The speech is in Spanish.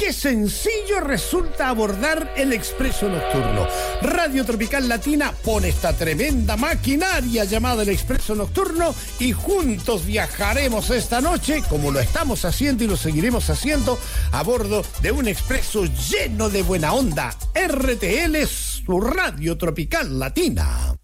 qué sencillo resulta abordar el Expreso Nocturno. Radio Tropical Latina pone esta tremenda maquinaria llamada el Expreso Nocturno y juntos viajaremos esta noche, como lo estamos haciendo y lo seguiremos haciendo, a bordo de un expreso lleno de buena onda. RTL, su Radio Tropical Latina.